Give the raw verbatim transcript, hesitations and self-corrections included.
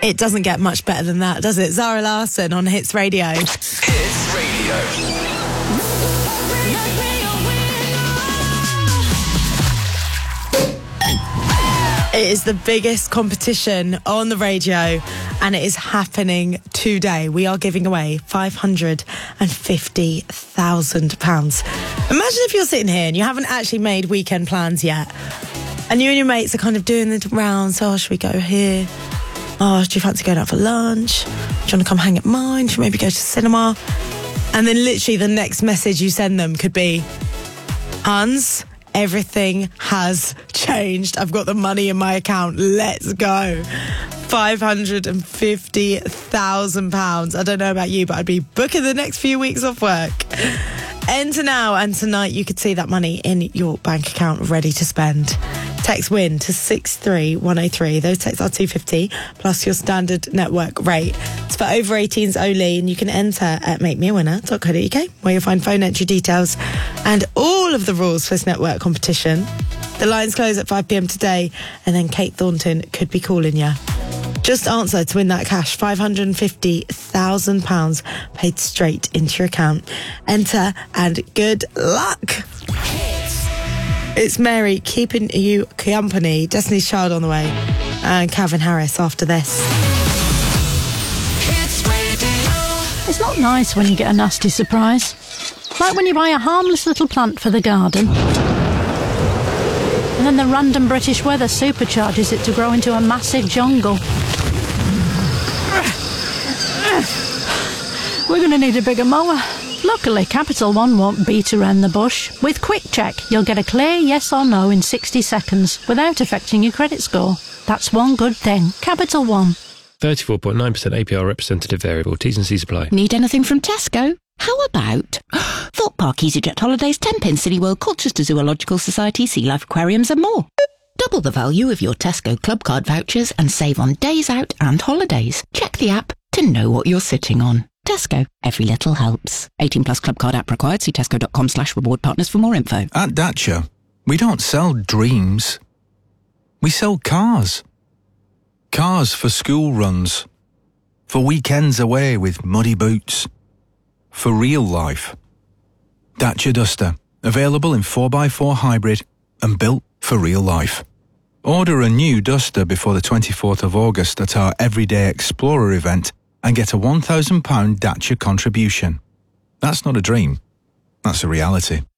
It doesn't get much better than that, does it? Zara Larsson on Hits Radio. Hits Radio. It is the biggest competition on the radio, and it is happening today. We are giving away five hundred fifty thousand pounds. Imagine if you're sitting here and you haven't actually made weekend plans yet, and you and your mates are kind of doing the rounds. Oh, should we go here? Oh, do you fancy going out for lunch? Do you want to come hang at mine? Should we maybe go to the cinema? And then literally the next message you send them could be, Hans, everything has changed. I've got the money in my account. Let's go. five hundred fifty thousand pounds. I don't know about you, but I'd be booking the next few weeks off work. Enter now, and tonight you could see that money in your bank account ready to spend. Text WIN to six three one oh three. Those texts are two hundred fifty plus your standard network rate. It's for over eighteens only, and you can enter at make me a winner dot co dot uk, where you'll find phone entry details and all of the rules for this network competition. The lines close at five p.m. today, and then Kate Thornton could be calling you. Just answer to win that cash, five hundred fifty thousand pounds paid straight into your account. Enter, and good luck. It's Mary keeping you company. Destiny's Child on the way, and Calvin Harris after this. It's not nice when you get a nasty surprise. Like when you buy a harmless little plant for the garden, and then the random British weather supercharges it to grow into a massive jungle. We're going to need a bigger mower. Luckily, Capital One won't beat around the bush. With Quick Check, you'll get a clear yes or no in sixty seconds without affecting your credit score. That's one good thing. Capital One. thirty-four point nine percent A P R representative variable. T's and C's apply. Need anything from Tesco? How about Thorpe Park, EasyJet Holidays, Tenpin, Cityworld, Colchester Zoological Society, Sea Life Aquariums and more. Double the value of your Tesco Club Card vouchers and save on days out and holidays. Check the app to know what you're sitting on. Tesco, every little helps. eighteen plus Club Card app required. See tesco.com slash reward partners for more info. At Dacia, we don't sell dreams. We sell cars. Cars for school runs. For weekends away with muddy boots. For real life. Dacia Duster, available in four by four hybrid and built for real life. Order a new Duster before the twenty-fourth of August at our Everyday Explorer event and get a one thousand pounds Dacia contribution. That's not a dream. That's a reality.